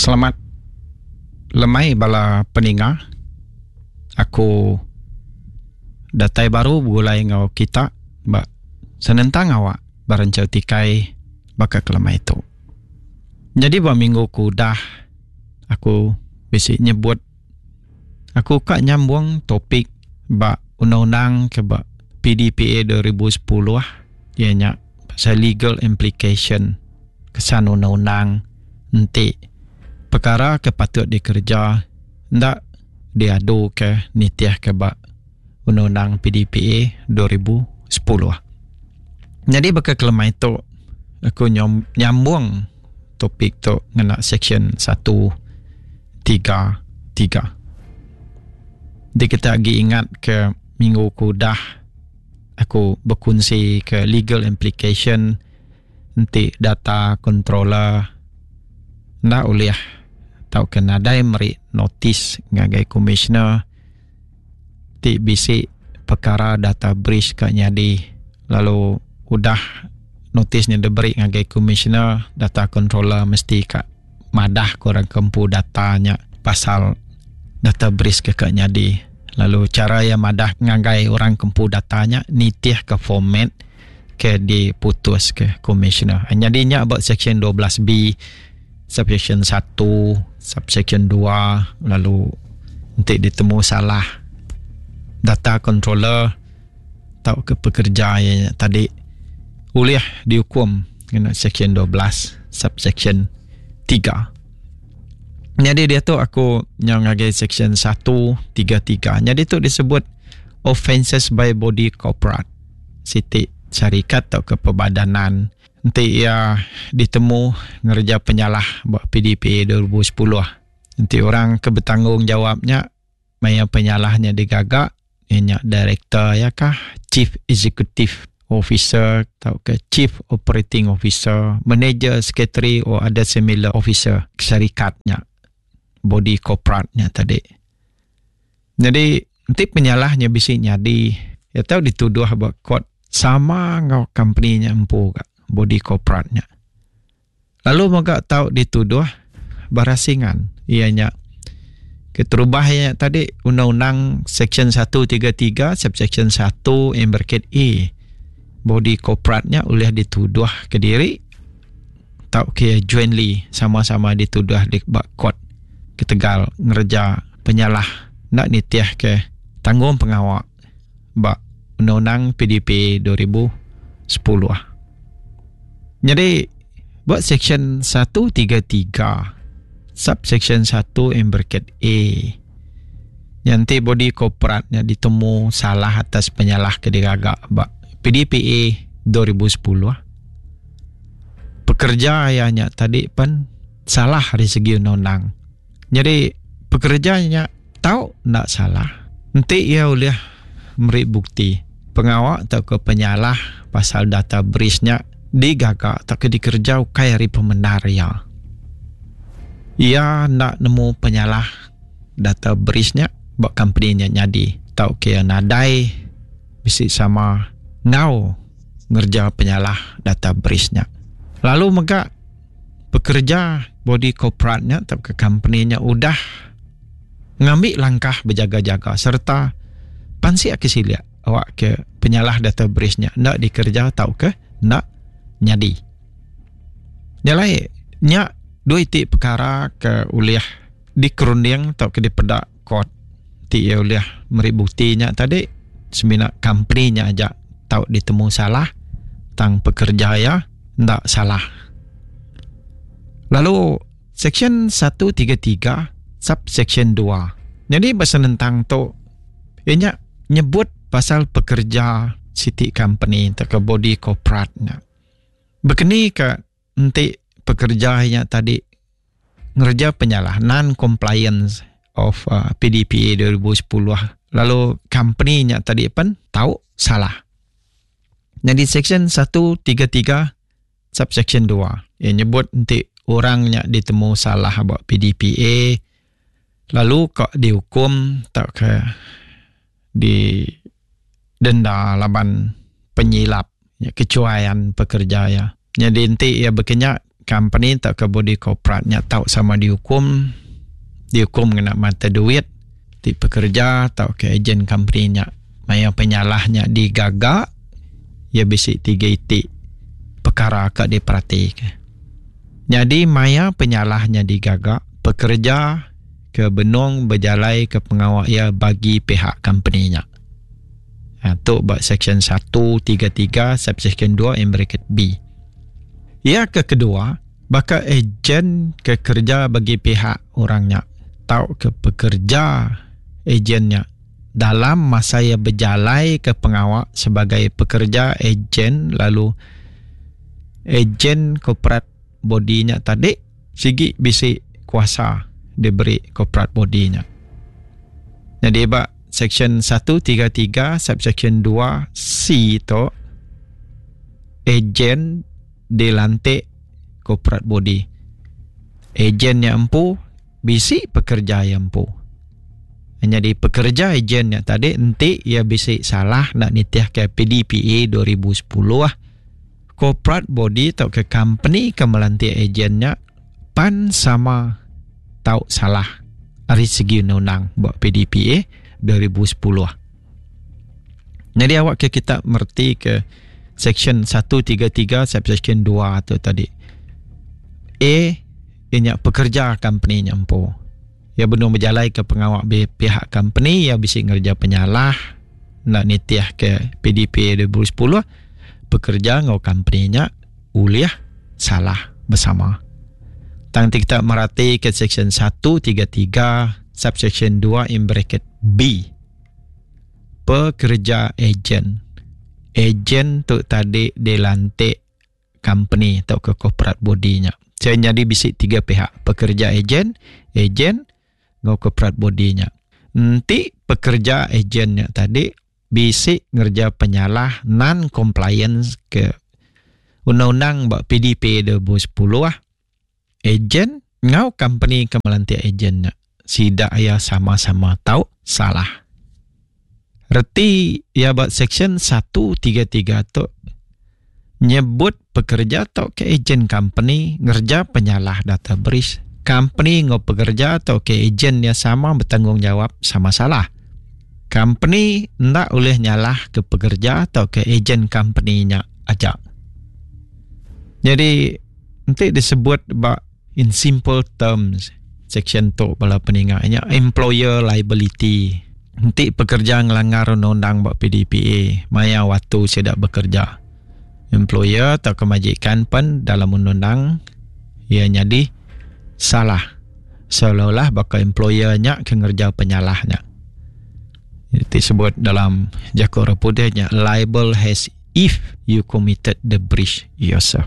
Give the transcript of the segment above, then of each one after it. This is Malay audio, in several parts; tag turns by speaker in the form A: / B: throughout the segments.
A: Selamat lemai bala peninga. Aku datai baru bulai ngau kita ba senentang awak barancau tikai baka kelemai itu. Jadi ba minggu ku dah aku bisi nyebut aku kak nyambung topik ba undang-undang ke ba PDPA 2010 ianya pasal legal implication kesan undang-undang nanti perkara kepatut dikerja ndak diadu ke nitiah ke ba undang-undang PDPA 2010. Jadi baka kelemah itu aku nyambung topik tu ngena section 133. Jadi kita lagi ingat ke minggu ku dah aku berkongsi ke legal implication nanti data controller ndak uliah tau kena dai meri notis ngagai commissioner ti bisi perkara data breach ka nyadi lalu udah notisnya diberi ngagai commissioner data controller mesti ka madah korang kempu datanya pasal data breach ke nyadi lalu cara yang madah ngagai orang kempu datanya nitih ke format ke diputus ke commissioner nyadinya about section 12B subsection 1, subsection 2, lalu nanti ditemu salah data controller atau ke pekerja yang tadi uliah dihukum kena section 12, subsection 3. Jadi dia tu aku yang ngagai section 133. Jadi tu disebut offences by body corporate. Siti syarikat atau keperbadanan nanti ia ditemu ngerja penyalah buat PDPA 2010 nanti orang kebertanggungjawabnya maya penyalahnya digagak ianya director ya kah chief executive officer atau ke chief operating officer manager secretary atau ada similar officer syarikatnya body corporate-nya tadi. Jadi nanti penyalahnya bisinya di ya tahu dituduh buat court sama ngau company-nya empu kak body corporate-nya. Lalu moga tahu dituduh barasingan ianya keterubahnya tadi undang-undang section 133 subsection 1 embraket E body corporate-nya oleh dituduh ke diri tahu ke jointly sama-sama dituduh di court ke Tegal ngerja penyalah nak nitiah ke tanggung pengawal ba undang-undang PDP 2010. Jadi buat section 133 subsection 1 embraket A nanti body corporate-nya ditemu salah atas penyalah kediragak PDPA 2010 pekerja ayahnya tadi pun salah dari segi undang-undang. Jadi pekerjanya tahu tak salah nanti ia boleh memberi bukti pengawal atau ke penyalah pasal data breach-nya digagak tak ke dikerja ukai hari pembenar ya. Ia nak nemu penyalah data breach-nya buat company-nya nyadi. Tahu ke nadai bisi sama ngau ngerja penyalah data breach-nya. Lalu maka pekerja body corporate-nya atau ke company-nya udah ngambil langkah berjaga-jaga serta pansi akisilia awak ke penyalah data breach-nya nak dikerja tahu ke nak nyadi. Nyalai nya dua itik perkara ke uliah dikerunding atau ke dipedak court ti ia uliah meri buktinya tadi semina company-nya aja tahu ditemu salah tang pekerja ya ndak salah. Lalu section 133 subsection 2. Jadi bahasa tentang tu ianya nyebut pasal pekerja siti company atau ke body corporate-nya. Begini ke nanti pekerjanya tadi ngerja penyalah non-compliance of PDPA 2010 lalu company-nya tadi pun tahu salah. Jadi section 133 subsection 2 yang nyebut nanti orangnya ditemu salah buat PDPA lalu kok dihukum tak ke di denda laban penyilap kecuaian pekerja ya. Jadi nanti ia berkenyak company atau ke body corporate nya tahu sama dihukum kena mata duit di pekerja atau ke ejen company nya maya penyalahnya digagak ya bisi 3 itik perkara ke diperhati ke. Jadi maya penyalahnya digagak pekerja ke benung berjalai ke pengawal ia bagi pihak company nya. Itu buat section 133 subsection 2 in bracket B. Ya ke kedua, bakal ejen ke kerja bagi pihak orangnya tahu ke pekerja ejennya dalam masa ia berjalai ke pengawal sebagai pekerja ejen lalu ejen corporate body-nya tadi sigi bisi kuasa diberi corporate body-nya. Jadi bak section 133 subsection 2 C tu ejen dilantik corporate body. Ejen yang empu bisi pekerja yang empu. Jadi pekerja ejen yang tadi nanti ia bisi salah nak nitiah ke PDPA 2010 lah. Corporate body atau ke company ke melantik ejennya pan sama tahu salah dari segi undang-undang buat PDPA 2010 lah. Jadi awak ke kita merti ke section 133 subsection 2 tu tadi. A ianya pekerja company nyampu. Ya benar berjalai ke pengawal pihak company ya bisa ngerja penyalah nak nitiah ke PDP 2010 pekerja ngau company nya uliah salah bersama. Tang kita merati ke section 133 subsection 2 in bracket B. Pekerja ejen. Ejen tu tadi dilantik company atau ke corporate body-nya. Jadi bisik 3 pihak. Pekerja ejen, ngau corporate body-nya. Nanti pekerja ejennya tadi bisik ngerja penyalah non-compliance ke undang-undang buat PDP 2010 lah. Ejen ngau company ke melantik ejennya. Sidak ya sama-sama tahu salah. Reti ya buat section 133 tu nyebut pekerja atau ke ejen company ngerja penyalah data breach. Company ngau pekerja atau ke ejen yang sama bertanggungjawab sama salah. Company ndak boleh nyalah ke pekerja atau ke ejen company-nya aja. Jadi nanti disebut in simple terms section tu bala peninggalnya employer liability. Nanti pekerja ngelanggar undang-undang buat PDPA maya waktu tidak bekerja. Employer atau kemajikan pun dalam undang-undang ia jadi salah. Seolah-olah bakal employernya kengerja penyalahnya. Itu disebut dalam jakor reputnya liable has if you committed the breach yourself.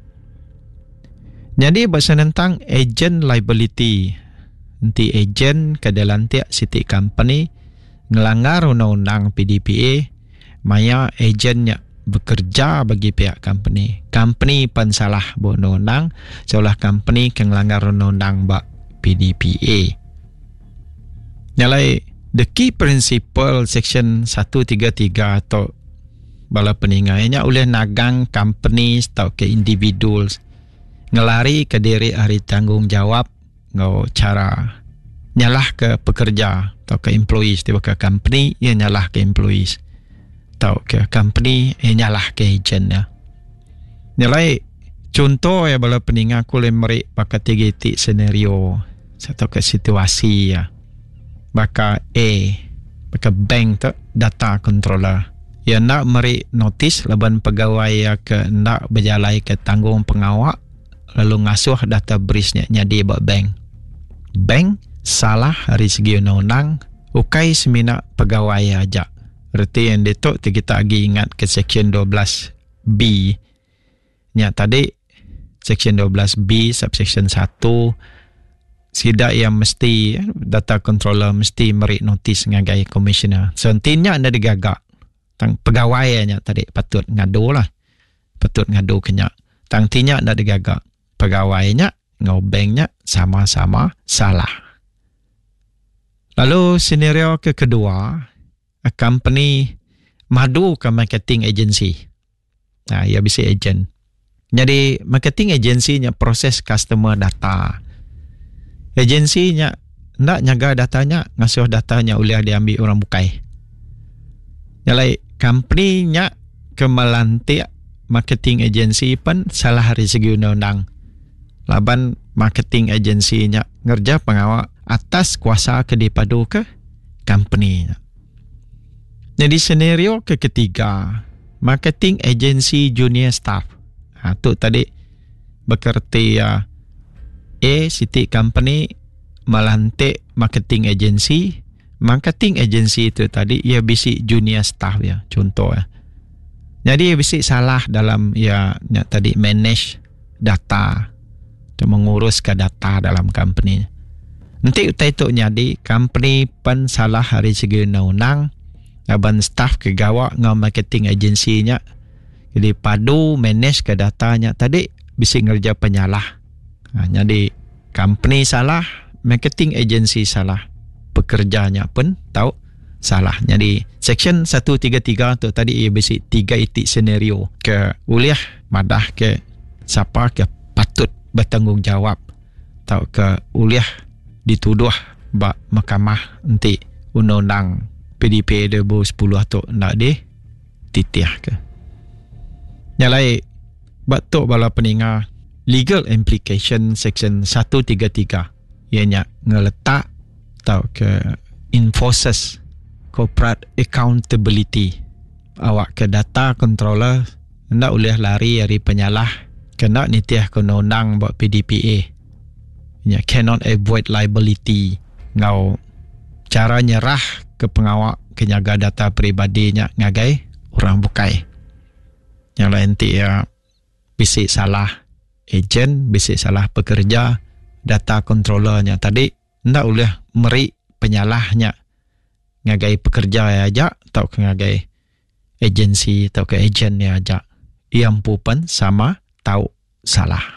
A: Jadi bahasa tentang agent liability. Nanti agent kedalantik siti company ngelanggar undang-undang PDPA maya agentnya bekerja bagi pihak company. Company pun salah buat undang-undang seolah company ngelanggar undang-undang bak PDPA. Nyalai the key principle section 133 atau bala peninggalnya oleh nagang company atau ke individuals ngelari ke diri ahli tanggungjawab ngau cara nyalah ke pekerja atau ke employees tiba ke company ia nyalah ke employees atau ke company ia nyalah ke agent ya. Nyalai contoh ya bala peninggal aku lemeri pakai 3 titik senario atau ke situasi ya. Baka baka bank tu data controller ia nak meri notis laban pegawai ya ke nak berjalai ke tanggung pengawal lalu ngasuh data breach-nya nyadi buat bank salah dari segi undang-undang ukai semina pegawai aja. Berarti yang itu kita lagi ingat ke section 12B nya tadi section 12B subsection 1 sidak yang mesti data controller mesti meri notis ngagai commissioner. So intinya anda digagak tang pegawainya tadi patut ngadu lah. Patut ngadu kenya. Tang tinya anda digagak pegawainya ngau banknya sama-sama salah. Lalu senario kedua, a company madu ke marketing agency. Nah, ia bisa agent. Jadi marketing agency nya proses customer data. Agensi nya nak jaga datanya, ngasuh datanya boleh diambil orang bukai. Jadi company nya kemelantik marketing agency pun salah dari segi undang-undang. Laban marketing agency nya ngerja pengawal atas kuasa kedipadu ke company nya. Jadi senario ketiga, marketing agency junior staff. Tu tadi berkerti Siti company melantik marketing agency. Marketing agency itu tadi ia bisi junior staff ya, contoh ya. Jadi ia bisi salah dalam tadi manage data atau mengurus ke data dalam company. Nanti utai itu jadi company pun salah dari segi undang-undang. Aban staff kegawa ngau marketing agency nya. Jadi padu manage ke datanya tadi bisi ngerja penyalah. Jadi company salah, marketing agency salah, pekerjanya pun tahu salah. Jadi section 133 tu tadi ia besi 3 itik senario ke uliah madah ke siapa ke patut bertanggungjawab atau ke uliah dituduh bak mahkamah nanti undang-undang PDP 2010 tu nak dititiah ke. Yang lain batuk bala peninga legal implication section 133 ianya ngeletak atau ke enforces corporate accountability. Awak ke data controller hendak boleh lari dari penyalah kena nitiah ke undang-undang buat PDPA. Ianya cannot avoid liability. Ngau cara nyerah ke pengawak kenyaga data peribadinya ngagai orang bukai. Yang lain bisik salah ejen, bisik salah pekerja, data controllernya tadi ndak boleh meri penyalahnya ngagai pekerja aja atau ngagai agensi atau ke ejen ya aja. Yang pun sama tahu salah.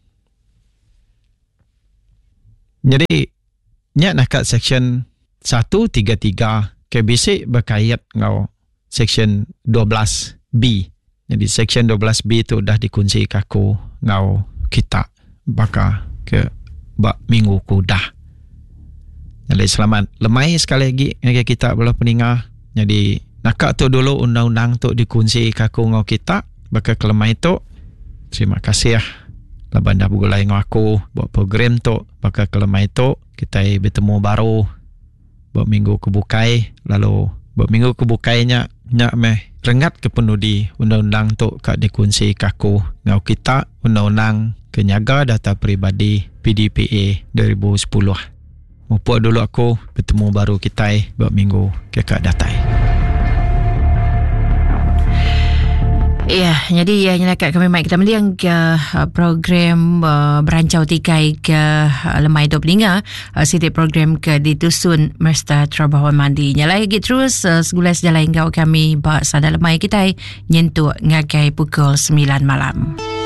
A: Jadi nak kat section 133 ke bisik berkait ngau section 12B. Jadi section 12B tu dah dikunci kaku ngau kita baka ke bak minggu ku dah. Jadi selamat lemai sekali lagi ngagai kita bola peningah. Jadi nakak tu dulu undang-undang tu dikunci kaku ngau kita baka kelemai tu. Terima kasih ya. Laban dah bergulai ngau aku buat program tu baka kelemai tu kita bertemu baru buat minggu kebukai lalu buat minggu kebukainya nyak meh rengat ke penudi undang-undang tu kak dikunci kaku ngau kita undang-undang kenyaga data peribadi PDPA 2010. Mumpuk dulu aku bertemu baru kita buat minggu ke kak datai.
B: Ya, jadi nyalakat kami mai kita meliang ke program berancau tikai ke lemai dua peninga setiap program ke ditusun Mersta Trabawan Mandi. Nyalai lagi terus segulai sejalan kau kami bak sadar lemai kita nyentuh ngagai pukul 9 malam.